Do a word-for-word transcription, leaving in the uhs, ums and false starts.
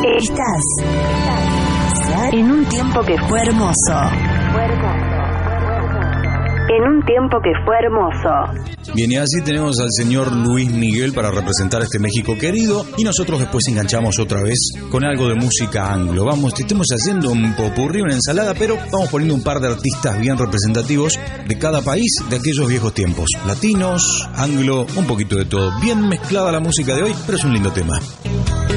Estás en un tiempo que fue hermoso. En un tiempo que fue hermoso. Bien, y así tenemos al señor Luis Miguel para representar este México querido, y nosotros después enganchamos otra vez con algo de música anglo. Vamos, estemos haciendo un popurrí, una ensalada, pero vamos poniendo un par de artistas bien representativos de cada país de aquellos viejos tiempos. Latinos, anglo, un poquito de todo. Bien mezclada la música de hoy, pero es un lindo tema.